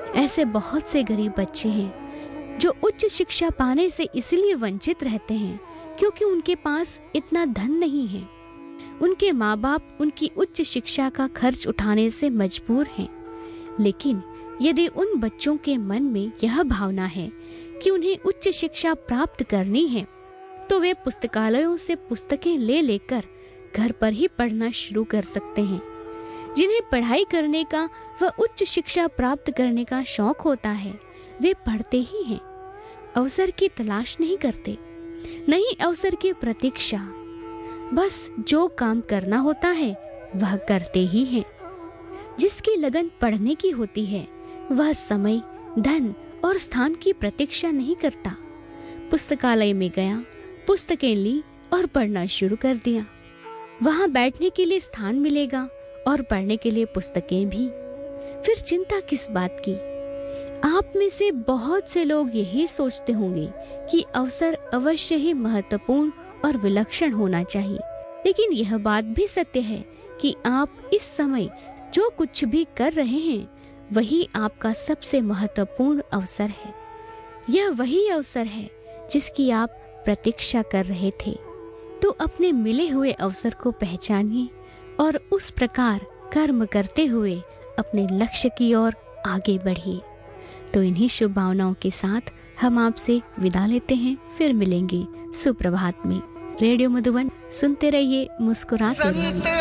ऐसे बहुत से गरीब बच्चे हैं जो उच्च शिक्षा पाने से इसलिए वंचित रहते हैं क्योंकि उनके पास इतना धन नहीं है। उनके माँ बाप उनकी उच्च शिक्षा का खर्च उठाने से मजबूर हैं। लेकिन यदि उन बच्चों के मन में यह भावना है कि उन्हें उच्च शिक्षा प्राप्त करनी है, तो वे पुस्तकालयों से पुस्तकें ले लेकर घर पर ही पढ़ना शुरू कर सकते हैं। जिन्हें पढ़ाई करने का व उच्च शिक्षा प्राप्त करने का शौक होता है, वे पढ़ते ही हैं। अवसर की तलाश नहीं करते, नहीं अवसर की प्रतीक्षा। बस जो काम करना होता है वह करते ही हैं। जिसकी लगन पढ़ने की होती है वह समय, धन और स्थान की प्रतीक्षा नहीं करता। पुस्तकालय में गया, पुस्तकें ली और पढ़ना शुरू कर दिया। वहां बैठने के लिए स्थान मिलेगा और पढ़ने के लिए पुस्तकें भी। फिर चिंता किस बात की? आप में से बहुत से लोग यही सोचते होंगे कि अवसर अवश्य ही महत्वपूर्ण और विलक्षण होना चाहिए। लेकिन यह बात भी सत्य है कि आप इस समय जो कुछ भी कर रहे हैं वही आपका सबसे महत्वपूर्ण अवसर है। यह वही अवसर है जिसकी आप प्रतीक्षा कर रहे थे। तो अपने मिले हुए अवसर को पहचानिए और उस प्रकार कर्म करते हुए अपने लक्ष्य की ओर आगे बढ़िए। तो इन्हीं शुभ भावनाओं के साथ हम आपसे विदा लेते हैं। फिर मिलेंगे सुप्रभात में। रेडियो मधुबन सुनते रहिए, मुस्कुराते रहिए।